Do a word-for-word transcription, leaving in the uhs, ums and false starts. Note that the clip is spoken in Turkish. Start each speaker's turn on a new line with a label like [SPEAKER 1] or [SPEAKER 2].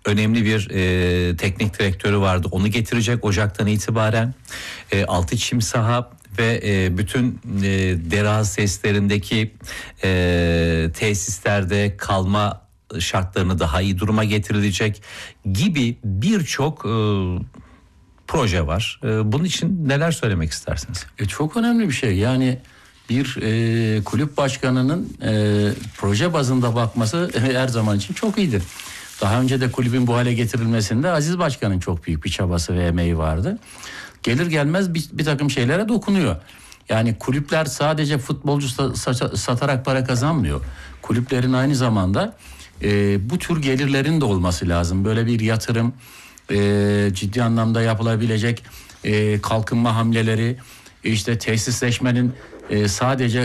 [SPEAKER 1] önemli bir e, teknik direktörü vardı. Onu getirecek Ocak'tan itibaren. E, altı çim saha ve e, bütün e, deraz testlerindeki e, tesislerde kalma şartlarını daha iyi duruma getirilecek gibi birçok e, proje var. E, bunun için neler söylemek istersiniz?
[SPEAKER 2] E, çok önemli bir şey. Yani bir e, kulüp başkanının e, proje bazında bakması her zaman için çok iyidir. Daha önce de kulübün bu hale getirilmesinde Aziz Başkan'ın çok büyük bir çabası ve emeği vardı. Gelir gelmez bir, bir takım şeylere dokunuyor. Yani kulüpler sadece futbolcu sa- satarak para kazanmıyor. Kulüplerin aynı zamanda e, bu tür gelirlerin de olması lazım. Böyle bir yatırım, e, ciddi anlamda yapılabilecek e, kalkınma hamleleri, işte tesisleşmenin e, sadece